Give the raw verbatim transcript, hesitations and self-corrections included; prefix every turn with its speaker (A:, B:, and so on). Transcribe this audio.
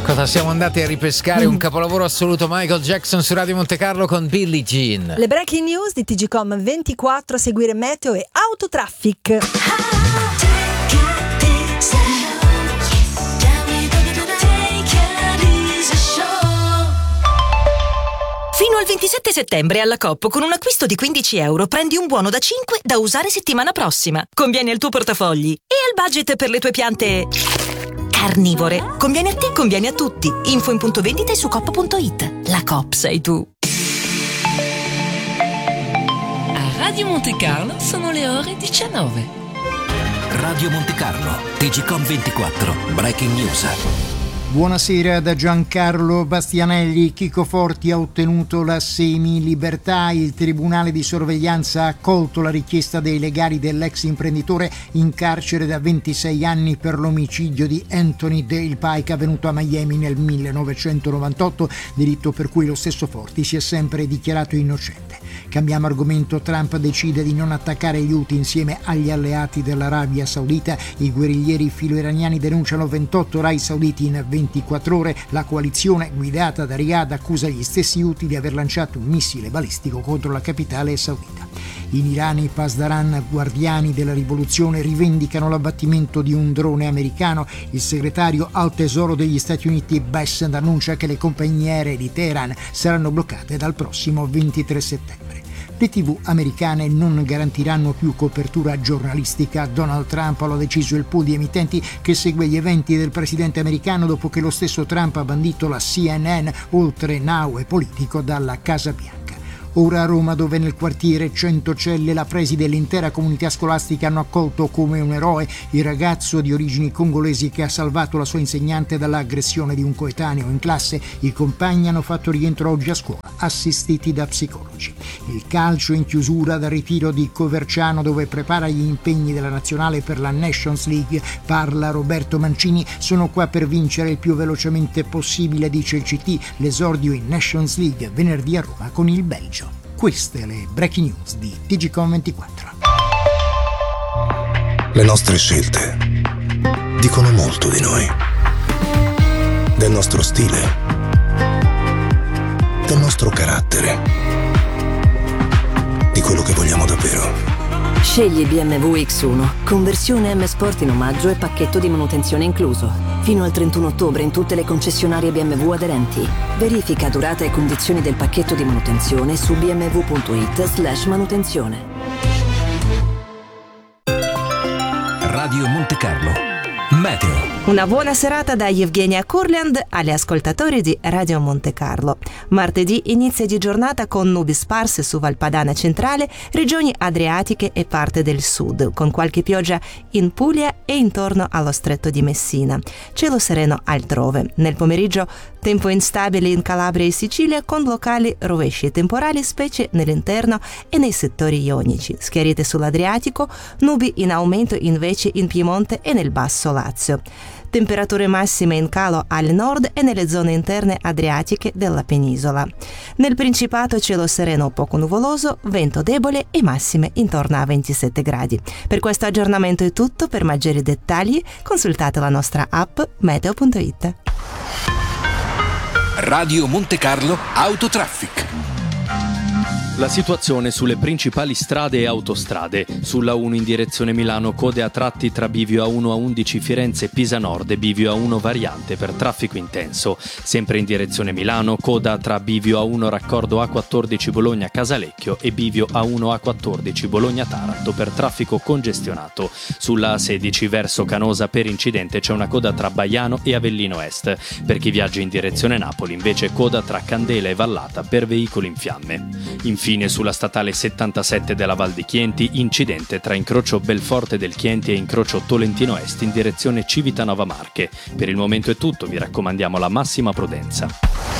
A: Cosa siamo andati a ripescare? Un capolavoro assoluto, Michael Jackson su Radio Monte Carlo con Billie Jean.
B: Le breaking news di T G Com ventiquattro, a seguire meteo e autotraffic.
C: Fino al ventisette settembre alla Coop con un acquisto di quindici euro prendi un buono da cinque da usare settimana prossima. Conviene al tuo portafogli e al budget per le tue piante carnivore. Conviene a te, conviene a tutti. Info in punto vendita e su coop punto it. La Coop sei tu.
D: A Radio Monte Carlo sono le ore diciannove.
E: Radio Monte Carlo, T G Com ventiquattro, Breaking News.
F: Buonasera da Giancarlo Bastianelli. Chico Forti ha ottenuto la semi-libertà. Il Tribunale di Sorveglianza ha accolto la richiesta dei legali dell'ex imprenditore in carcere da ventisei anni per l'omicidio di Anthony Dale Pike avvenuto a Miami nel millenovecentonovantotto, delitto per cui lo stesso Forti si è sempre dichiarato innocente. Cambiamo argomento. Trump decide di non attaccare gli Houthi insieme agli alleati dell'Arabia Saudita. I guerriglieri filo-iraniani denunciano ventotto raid sauditi in ventiquattro ore. La coalizione guidata da Riyadh accusa gli stessi Houthi di aver lanciato un missile balistico contro la capitale saudita. In Iran i Pasdaran, guardiani della rivoluzione, rivendicano l'abbattimento di un drone americano. Il segretario al Tesoro degli Stati Uniti Bessent annuncia che le compagnie aeree di Teheran saranno bloccate dal prossimo ventitré settembre. Le tivù americane non garantiranno più copertura giornalistica. Donald Trump lo ha deciso il pool di emittenti che segue gli eventi del presidente americano dopo che lo stesso Trump ha bandito la C N N, oltre Now e Politico, dalla Casa Bianca. Ora a Roma, dove nel quartiere Centocelle la preside e l'intera comunità scolastica hanno accolto come un eroe il ragazzo di origini congolesi che ha salvato la sua insegnante dall'aggressione di un coetaneo in classe. I compagni hanno fatto rientro oggi a scuola, assistiti da psicologi. Il calcio in chiusura dal ritiro di Coverciano, dove prepara gli impegni della nazionale per la Nations League. Parla Roberto Mancini: sono qua per vincere il più velocemente possibile, dice il C T. L'esordio in Nations League venerdì a Roma con il Belgio. Queste le breaking news di T G Com ventiquattro.
G: Le nostre scelte dicono molto di noi, del nostro stile, del nostro carattere, di quello che vogliamo davvero.
H: Scegli B M W X uno, conversione M Sport in omaggio e pacchetto di manutenzione incluso. Fino al trentuno ottobre in tutte le concessionarie B M W aderenti. Verifica durata e condizioni del pacchetto di manutenzione su b m w punto it slash manutenzione.
E: Radio Monte Carlo, meteo.
I: Una buona serata da Evgenia Kurland agli ascoltatori di Radio Monte Carlo. Martedì inizia di giornata con nubi sparse su Valpadana centrale, regioni adriatiche e parte del sud, con qualche pioggia in Puglia e intorno allo stretto di Messina. Cielo sereno altrove. Nel pomeriggio tempo instabile in Calabria e Sicilia, con locali rovesci e temporali, specie nell'interno e nei settori ionici. Schiarite sull'Adriatico, nubi in aumento invece in Piemonte e nel basso Lazio. Temperature massime in calo al nord e nelle zone interne adriatiche della penisola. Nel Principato cielo sereno poco nuvoloso, vento debole e massime intorno a ventisette gradi. Per questo aggiornamento è tutto. Per maggiori dettagli consultate la nostra app meteo punto it.
E: Radio Monte Carlo Autotraffic.
J: La situazione sulle principali strade e autostrade. Sulla uno in direzione Milano, code a tratti tra Bivio A uno A undici Firenze Pisa Nord e Bivio A uno variante per traffico intenso. Sempre in direzione Milano, coda tra Bivio A uno raccordo A quattordici Bologna Casalecchio e Bivio A uno A quattordici Bologna Taranto per traffico congestionato. Sulla A sedici verso Canosa per incidente c'è una coda tra Baiano e Avellino Est. Per chi viaggia in direzione Napoli invece coda tra Candela e Vallata per veicoli in fiamme. Infine sulla statale settantasette della Val di Chienti, incidente tra incrocio Belforte del Chienti e incrocio Tolentino Est in direzione Civitanova Marche. Per il momento è tutto, vi raccomandiamo la massima prudenza.